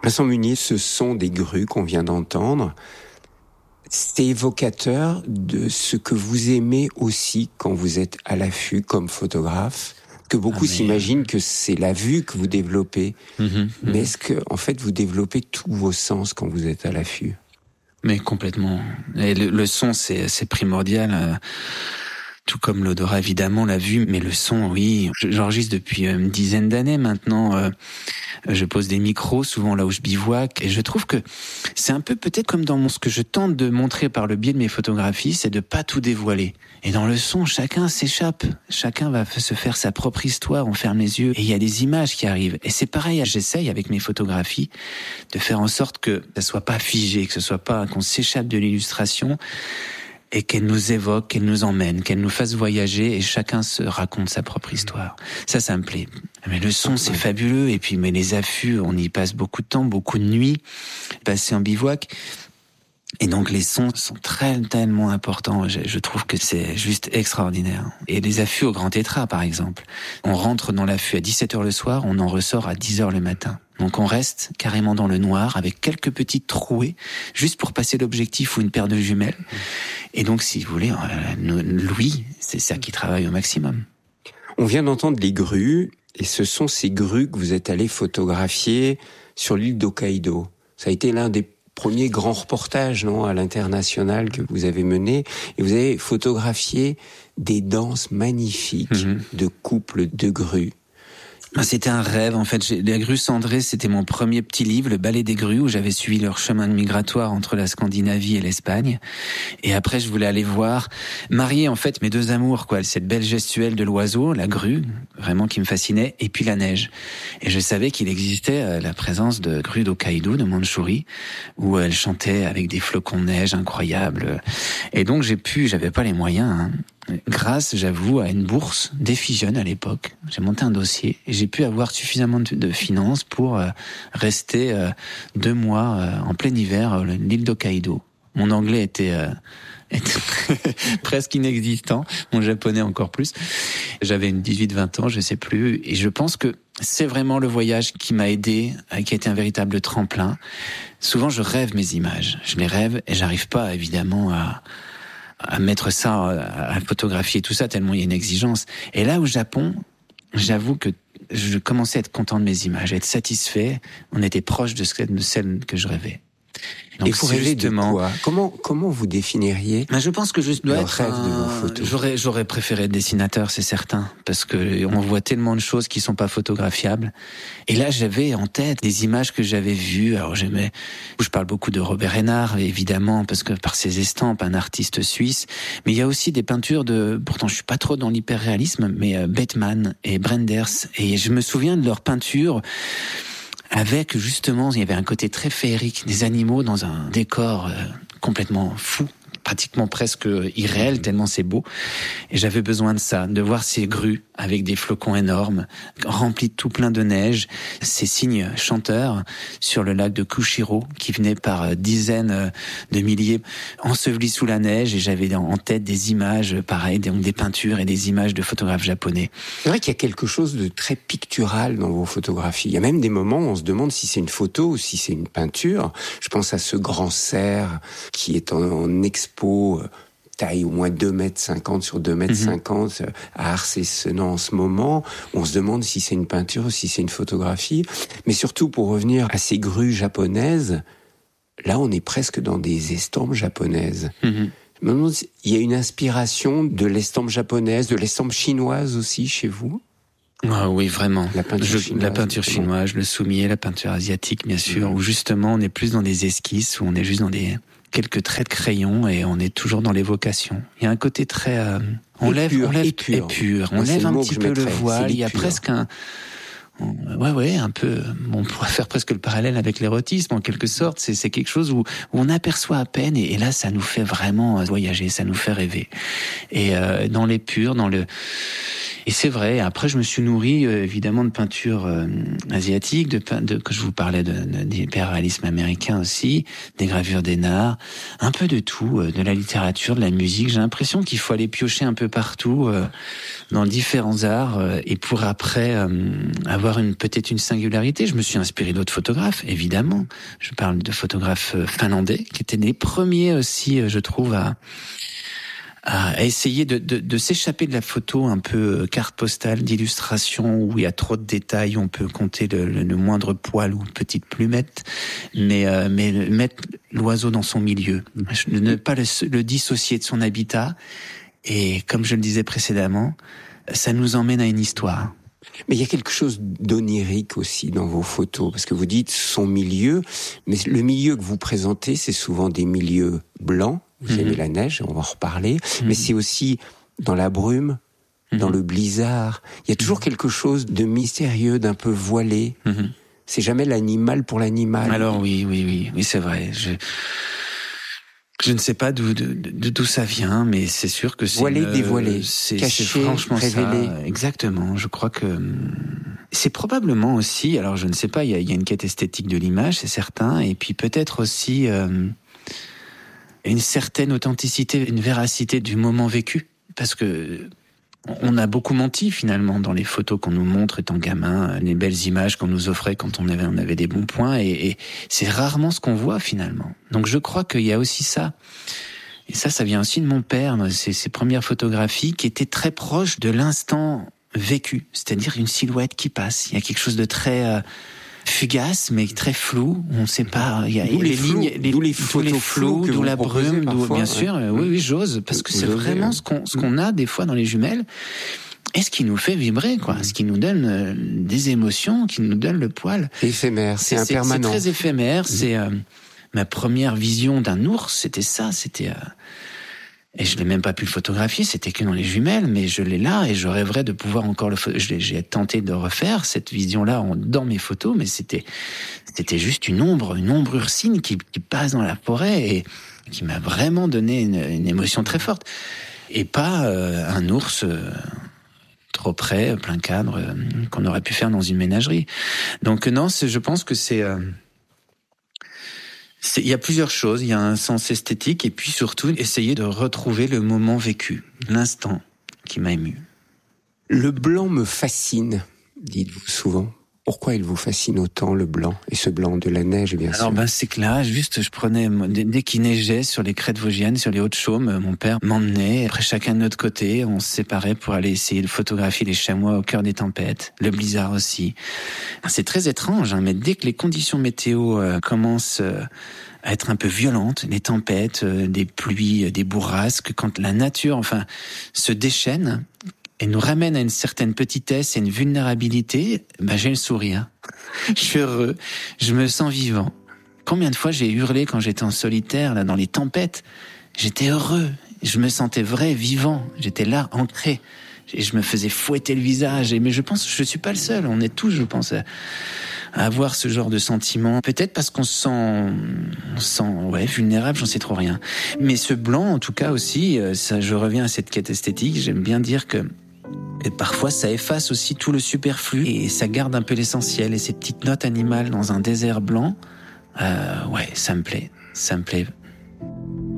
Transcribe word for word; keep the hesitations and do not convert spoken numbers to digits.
Vincent Munier, ce sont des grues qu'on vient d'entendre. C'est évocateur de ce que vous aimez aussi quand vous êtes à l'affût comme photographe, que beaucoup ah mais... s'imaginent que c'est la vue que vous développez. Mmh, mmh. Mais est-ce que, en fait, vous développez tous vos sens quand vous êtes à l'affût? Mais complètement. Et le, le son, c'est, c'est primordial. Euh... Tout comme l'odorat, évidemment, la vue, mais le son, oui. J'enregistre depuis une dizaine d'années maintenant. Euh, je pose des micros, souvent là où je bivouaque, et je trouve que c'est un peu peut-être comme dans mon, ce que je tente de montrer par le biais de mes photographies, c'est de pas tout dévoiler. Et dans le son, chacun s'échappe. Chacun va se faire sa propre histoire, on ferme les yeux, et il y a des images qui arrivent. Et c'est pareil, j'essaye avec mes photographies de faire en sorte que ça soit pas figé, que ce soit pas, qu'on s'échappe de l'illustration, et qu'elle nous évoque, qu'elle nous emmène, qu'elle nous fasse voyager, et chacun se raconte sa propre histoire. Ça, ça me plaît. Mais le son, c'est fabuleux, et puis mais les affûts, on y passe beaucoup de temps, beaucoup de nuits, passées en bivouac. Et donc les sons sont très tellement importants, je, je trouve que c'est juste extraordinaire. Et les affûts au Grand Tétras, par exemple. On rentre dans l'affût à dix-sept heures le soir, on en ressort à dix heures le matin. Donc on reste carrément dans le noir avec quelques petites trouées, juste pour passer l'objectif ou une paire de jumelles. Et donc si vous voulez, euh, Louis, c'est ça qui travaille au maximum. On vient d'entendre les grues, et ce sont ces grues que vous êtes allé photographier sur l'île d'Hokkaido. Ça a été l'un des premier grand reportage, non, à l'international que vous avez mené, et vous avez photographié des danses magnifiques mmh. de couples de grues. C'était un rêve, en fait. Les grues cendrées, c'était mon premier petit livre, Le ballet des grues, où j'avais suivi leur chemin migratoire entre la Scandinavie et l'Espagne. Et après, je voulais aller voir, marier, en fait, mes deux amours, quoi. Cette belle gestuelle de l'oiseau, la grue, vraiment qui me fascinait, et puis la neige. Et je savais qu'il existait la présence de grues d'Hokkaido, de Mandchourie, où elles chantaient avec des flocons de neige incroyables. Et donc, j'ai pu, j'avais pas les moyens, hein. Grâce, j'avoue, à une bourse d'Effie Jeunes à l'époque, j'ai monté un dossier et j'ai pu avoir suffisamment de, de finances pour euh, rester euh, deux mois euh, en plein hiver à l'île d'Hokkaido. Mon anglais était, euh, était presque inexistant, mon japonais encore plus. J'avais une dix-huit vingt ans, je sais plus, et je pense que c'est vraiment le voyage qui m'a aidé, qui a été un véritable tremplin. Souvent, je rêve mes images, je les rêve et j'arrive pas évidemment à à mettre ça, à photographier tout ça, tellement il y a une exigence. Et là, au Japon, j'avoue que je commençais à être content de mes images, à être satisfait. On était proche de celle que je rêvais. Donc, et vous rêvez de quoi? Comment, comment vous définiriez ben, je pense que je dois le être rêve un... de vos photos? J'aurais, j'aurais préféré être dessinateur, c'est certain, parce que on voit tellement de choses qui sont pas photographiables. Et là, j'avais en tête des images que j'avais vues. Alors, j'aimais, je parle beaucoup de Robert Hénard, évidemment, parce que par ses estampes, un artiste suisse. Mais il y a aussi des peintures de, pourtant, je suis pas trop dans l'hyperréalisme, mais euh, Bettman et Brenders. Et je me souviens de leurs peintures. Avec, justement, il y avait un côté très féerique, des animaux dans un décor euh, complètement fou, pratiquement presque irréel, tellement c'est beau. Et j'avais besoin de ça, de voir ces grues avec des flocons énormes, remplis de tout plein de neige, ces cygnes chanteurs sur le lac de Kushiro, qui venaient par dizaines de milliers, ensevelis sous la neige, et j'avais en tête des images, pareil, donc des peintures et des images de photographes japonais. C'est vrai qu'il y a quelque chose de très pictural dans vos photographies. Il y a même des moments où on se demande si c'est une photo ou si c'est une peinture. Je pense à ce grand cerf qui est en, en expo, taille au moins deux mètres cinquante sur deux mètres cinquante mmh. à Arcé-Senan en ce moment. On se demande si c'est une peinture ou si c'est une photographie. Mais surtout, pour revenir à ces grues japonaises, là, on est presque dans des estampes japonaises. Mmh. Il y a une inspiration de l'estampe japonaise, de l'estampe chinoise aussi chez vous? Ah oui, vraiment. La peinture Je, chinoise, la peinture chinoise, le soumier, la peinture asiatique, bien sûr, mmh. où justement, on est plus dans des esquisses, où on est juste dans des... quelques traits de crayon et on est toujours dans l'évocation. Il y a un côté très... Euh, on lève, on lève, épure. épure. On Moi, lève un le petit peu le voile. Il y a presque un... Ouais, ouais, un peu... On pourrait faire presque le parallèle avec l'érotisme, en quelque sorte. C'est, c'est quelque chose où, où on aperçoit à peine et, et là, ça nous fait vraiment voyager, ça nous fait rêver. Et euh, dans l'épure, dans le... Et c'est vrai. Après, je me suis nourri euh, évidemment de peinture euh, asiatique, de, de que je vous parlais de, de d'hyperréalisme américain aussi, des gravures d'Hénard, un peu de tout, euh, de la littérature, de la musique. J'ai l'impression qu'il faut aller piocher un peu partout euh, dans différents arts euh, et pour après euh, avoir avoir une peut-être une singularité. Je me suis inspiré d'autres photographes, évidemment. Je parle de photographes finlandais qui étaient les premiers aussi, je trouve, à à essayer de, de, de s'échapper de la photo un peu carte postale d'illustration où il y a trop de détails, on peut compter le, le, le moindre poil ou petite plumette, mais, euh, mais mettre l'oiseau dans son milieu, ne pas le, le dissocier de son habitat. Et comme je le disais précédemment, ça nous emmène à une histoire. Mais il y a quelque chose d'onirique aussi dans vos photos, parce que vous dites son milieu, mais le milieu que vous présentez, c'est souvent des milieux blancs. Vous aimez mmh. la neige, on va en reparler, mmh. mais c'est aussi dans la brume, mmh. dans le blizzard. Il y a toujours mmh. quelque chose de mystérieux, d'un peu voilé. Mmh. C'est jamais l'animal pour l'animal. Alors oui, oui, oui, oui, c'est vrai. Je, je ne sais pas d'où, de, de, d'où ça vient, mais c'est sûr que c'est voilé, une, dévoilé, c'est, caché, c'est franchement révélé. Ça, exactement. Je crois que c'est probablement aussi. Alors je ne sais pas. Il y a, il y a une quête esthétique de l'image, c'est certain, et puis peut-être aussi. Euh, une certaine authenticité, une véracité du moment vécu, parce que on a beaucoup menti finalement dans les photos qu'on nous montre étant gamin, les belles images qu'on nous offrait quand on avait on avait des bons points, et, et c'est rarement ce qu'on voit finalement. Donc je crois qu'il y a aussi ça, et ça, ça vient aussi de mon père, ces, ces premières photographies qui étaient très proches de l'instant vécu, c'est-à-dire une silhouette qui passe. Il y a quelque chose de très euh, fugace, mais très flou. On ne sait pas. Il y a d'où les, les flous, lignes, les, d'où les photos flous, d'où la brume, parfois, d'où, bien ouais. sûr. Ouais. Oui, oui, j'ose, parce que c'est J'osais, vraiment ouais. ce qu'on, ce qu'on a des fois dans les jumelles, et ce qui nous fait vibrer, quoi. Mmh. Ce qui nous donne euh, des émotions, qui nous donne le poil. Éphémère, c'est, c'est impermanent. C'est très éphémère. Mmh. C'est euh, ma première vision d'un ours, c'était ça. C'était euh, et je l'ai même pas pu le photographier, c'était que dans les jumelles, mais je l'ai là et je rêverais de pouvoir encore le photographier. J'ai tenté de refaire cette vision-là dans mes photos, mais c'était c'était juste une ombre, une ombre ursine qui, qui passe dans la forêt et qui m'a vraiment donné une, une émotion très forte. Et pas euh, un ours euh, trop près, plein cadre, euh, qu'on aurait pu faire dans une ménagerie. Donc non, c'est, je pense que c'est... Euh, Il y a plusieurs choses, il y a un sens esthétique et puis surtout essayer de retrouver le moment vécu, l'instant qui m'a ému. Le blanc me fascine, dites-vous souvent. Pourquoi il vous fascine autant, le blanc? Et ce blanc de la neige, bien sûr. Alors ben c'est que là, juste, je prenais, dès qu'il neigeait sur les crêtes vosgiennes, sur les Hautes-Chaumes, mon père m'emmenait, après chacun de notre côté, on se séparait pour aller essayer de photographier les chamois au cœur des tempêtes, le blizzard aussi. C'est très étrange, hein, mais dès que les conditions météo euh, commencent euh, à être un peu violentes, les tempêtes, euh, des pluies, euh, des bourrasques, quand la nature, enfin, se déchaîne, et nous ramène à une certaine petitesse et une vulnérabilité, ben j'ai le sourire. Je suis heureux, je me sens vivant. Combien de fois j'ai hurlé quand j'étais en solitaire, là, dans les tempêtes? J'étais heureux, je me sentais vrai, vivant, j'étais là, ancré. Et je me faisais fouetter le visage. Et, mais je pense que je suis pas le seul, on est tous, je pense, à, à avoir ce genre de sentiment. Peut-être parce qu'on se sent, on se sent ouais, vulnérable, j'en sais trop rien. Mais ce blanc, en tout cas aussi, ça, je reviens à cette quête esthétique, j'aime bien dire que et parfois, ça efface aussi tout le superflu et ça garde un peu l'essentiel. Et ces petites notes animales dans un désert blanc, euh, ouais, ça me plaît, ça me plaît